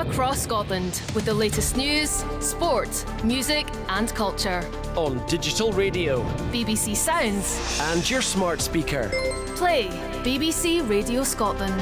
across Scotland with the latest news, sport, music and culture. On digital radio, BBC Sounds and your smart speaker. Play BBC Radio Scotland.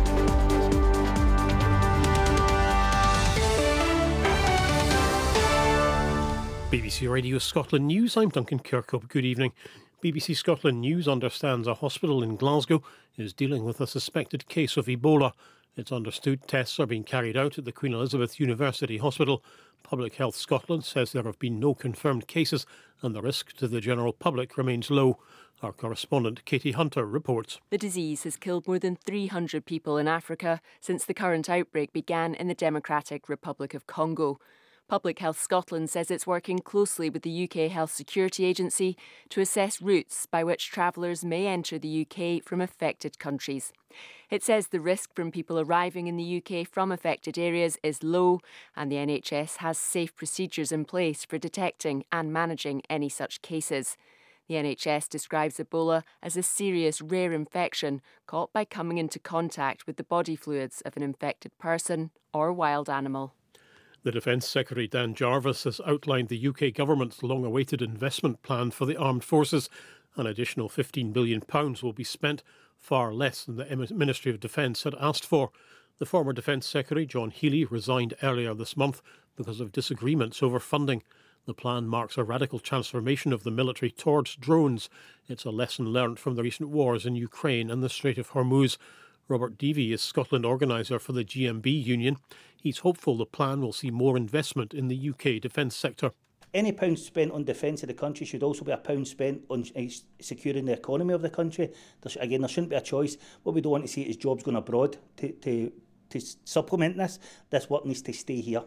BBC Radio Scotland News, I'm Duncan Kirkhope. Good evening. BBC Scotland News understands a hospital in Glasgow is dealing with a suspected case of Ebola. It's understood tests are being carried out at the Queen Elizabeth University Hospital. Public Health Scotland says there have been no confirmed cases and the risk to the general public remains low. Our correspondent Katie Hunter reports. The disease has killed more than 300 people in Africa since the current outbreak began in the Democratic Republic of Congo. Public Health Scotland says it's working closely with the UK Health Security Agency to assess routes by which travellers may enter the UK from affected countries. It says the risk from people arriving in the UK from affected areas is low and the NHS has safe procedures in place for detecting and managing any such cases. The NHS describes Ebola as a serious rare infection caught by coming into contact with the body fluids of an infected person or wild animal. The Defence Secretary Dan Jarvis has outlined the UK government's long-awaited investment plan for the armed forces. An additional £15 billion will be spent, far less than the Ministry of Defence had asked for. The former Defence Secretary, John Healey, resigned earlier this month because of disagreements over funding. The plan marks a radical transformation of the military towards drones. It's a lesson learnt from the recent wars in Ukraine and the Strait of Hormuz. Robert Deavy is Scotland organiser for the GMB Union. He's hopeful the plan will see more investment in the UK defence sector. Any pound spent on defence of the country should also be a pound spent on securing the economy of the country. There shouldn't be a choice. What we don't want to see is jobs going abroad to supplement this. This work needs to stay here.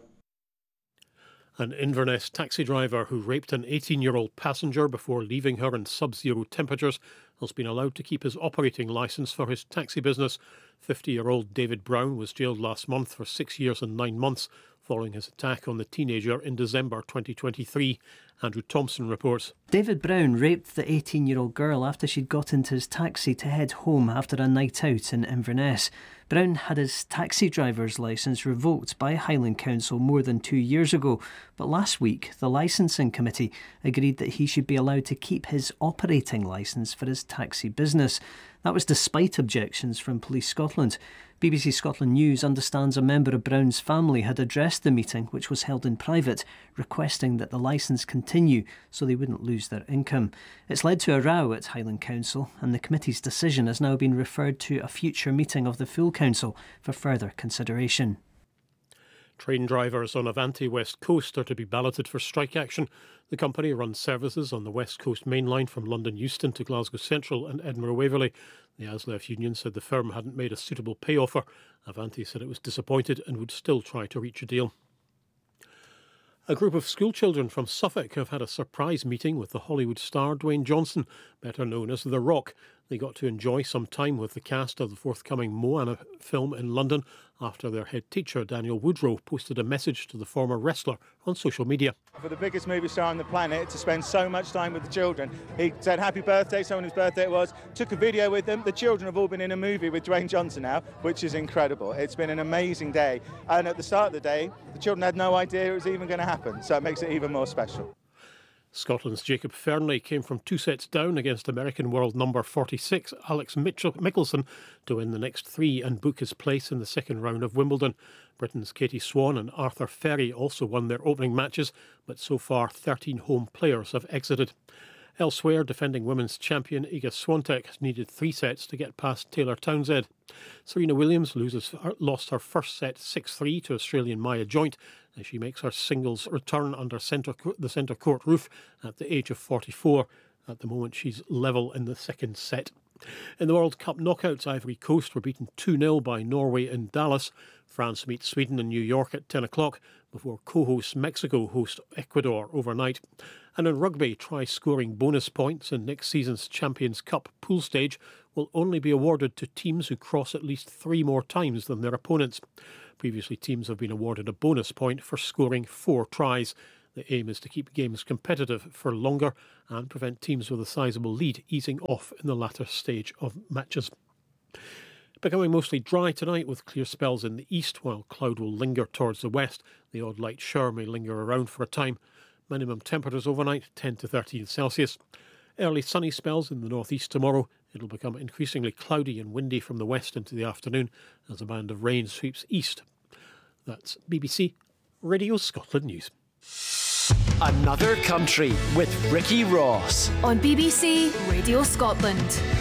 An Inverness taxi driver who raped an 18-year-old passenger before leaving her in sub-zero temperatures has been allowed to keep his operating licence for his taxi business. 50-year-old David Brown was jailed last month for 6 years and 9 months following his attack on the teenager in December 2023. Andrew Thompson reports. David Brown raped the 18-year-old girl after she'd got into his taxi to head home after a night out in Inverness. Brown had his taxi driver's licence revoked by Highland Council more than 2 years ago, but last week the licensing committee agreed that he should be allowed to keep his operating licence for his taxi business. That was despite objections from Police Scotland. BBC Scotland News understands a member of Brown's family had addressed the meeting, which was held in private, requesting that the licence continue so they wouldn't lose their income. It's led to a row at Highland Council, and the committee's decision has now been referred to a future meeting of the full council for further consideration. Train drivers on Avanti West Coast are to be balloted for strike action. The company runs services on the West Coast Main Line from London Euston to Glasgow Central and Edinburgh Waverley. The ASLEF union said the firm hadn't made a suitable pay offer. Avanti said it was disappointed and would still try to reach a deal. A group of schoolchildren from Suffolk have had a surprise meeting with the Hollywood star Dwayne Johnson, better known as The Rock. They got to enjoy some time with the cast of the forthcoming Moana film in London after their head teacher, Daniel Woodrow, posted a message to the former wrestler on social media. For the biggest movie star on the planet to spend so much time with the children. He said happy birthday, someone whose birthday it was, took a video with them. The children have all been in a movie with Dwayne Johnson now, which is incredible. It's been an amazing day. And at the start of the day, the children had no idea it was even going to happen, so it makes it even more special. Scotland's Jacob Fernley came from 2 sets down against American world number 46 Alex Michelson to win the next 3 and book his place in the second round of Wimbledon. Britain's Katie Swan and Arthur Ferry also won their opening matches, but so far 13 home players have exited. Elsewhere, defending women's champion Iga Swiatek has needed 3 sets to get past Taylor Townsend. Serena Williams lost her first set 6-3 to Australian Maya Joint as she makes her singles return under the centre court roof at the age of 44. At the moment, she's level in the second set. In the World Cup knockouts, Ivory Coast were beaten 2-0 by Norway in Dallas. France meets Sweden in New York at 10 o'clock before co-hosts Mexico host Ecuador overnight. And in rugby, try-scoring bonus points in next season's Champions Cup pool stage will only be awarded to teams who cross at least 3 more times than their opponents. Previously, teams have been awarded a bonus point for scoring 4 tries. The aim is to keep games competitive for longer and prevent teams with a sizable lead easing off in the latter stage of matches. Becoming mostly dry tonight with clear spells in the east, while cloud will linger towards the west. The odd light shower may linger around for a time. Minimum temperatures overnight 10 to 13 Celsius. Early sunny spells in the northeast tomorrow. It'll become increasingly cloudy and windy from the west into the afternoon as a band of rain sweeps east. That's BBC Radio Scotland News. Another Country with Ricky Ross on BBC Radio Scotland.